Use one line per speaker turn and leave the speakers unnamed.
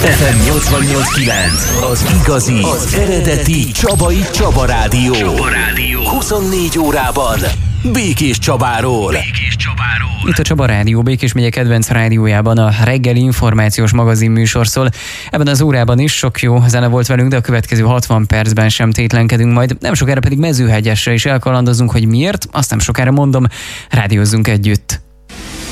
FM 88.9, az igazi, az eredeti Csaba Rádió. 24 órában Békés Csabáról.
Itt a Csaba Rádió, Békés megye kedvenc rádiójában a reggeli információs magazin műsor szól. Ebben az órában is sok jó zene volt velünk, de a következő 60 percben sem tétlenkedünk majd. Nem sokára pedig Mezőhegyesre is elkalandozunk, hogy miért, azt nem sokára mondom, rádiózzunk együtt.